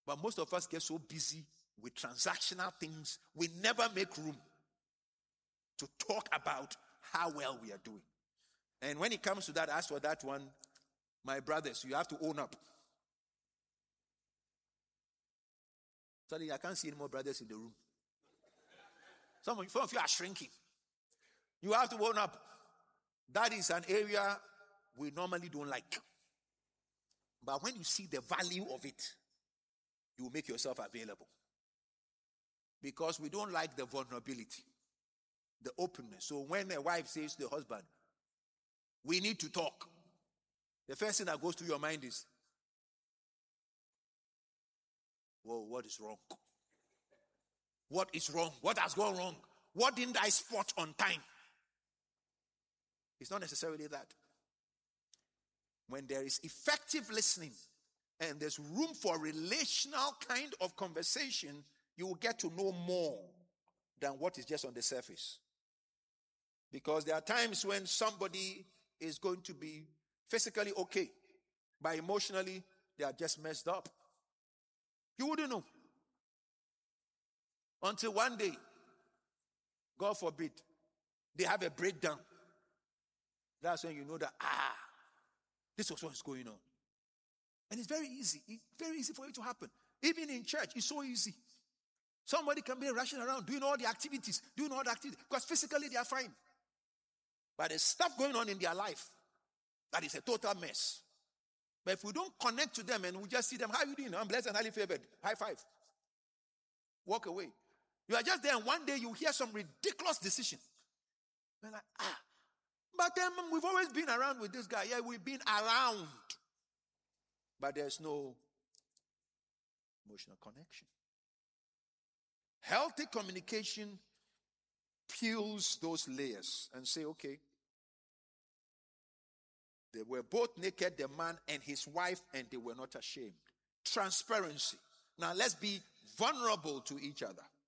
But most of us get so busy with transactional things, we never make room to talk about how well we are doing. And when it comes to that, as for that one, my brothers, you have to own up. Sorry, I can't see any more brothers in the room. Some of you are shrinking. You have to own up. That is an area we normally don't like. But when you see the value of it, you will make yourself available. Because we don't like the vulnerability, the openness. So when a wife says to the husband, we need to talk, the first thing that goes through your mind is, whoa, what is wrong? What is wrong? What has gone wrong? What didn't I spot on time? It's not necessarily that. When there is effective listening and there's room for relational kind of conversation, you will get to know more than what is just on the surface. Because there are times when somebody is going to be physically okay, but emotionally they are just messed up. You wouldn't know. Until one day, God forbid, they have a breakdown. That's when you know that, this was what's going on. And it's very easy. It's very easy for it to happen. Even in church, it's so easy. Somebody can be rushing around, doing all the activities, because physically they are fine. But there's stuff going on in their life that is a total mess. But if we don't connect to them and we just see them, how are you doing? I'm blessed and highly favored. High five. Walk away. You are just there and one day you hear some ridiculous decision. You're like, but then we've always been around with this guy. Yeah, we've been around. But there's no emotional connection. Healthy communication peels those layers and say, okay, they were both naked, the man and his wife, and they were not ashamed. Transparency. Now let's be vulnerable to each other.